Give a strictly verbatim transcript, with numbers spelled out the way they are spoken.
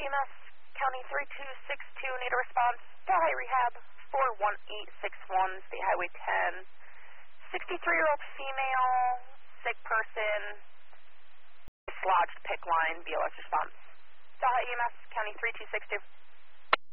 M S, County three two six two, need a response. Delhi Rehab, four one eight six one, State Highway ten. sixty-three-year-old female, sick person, dislodged PIC line, B L S response. Delhi E M S, County three two six two.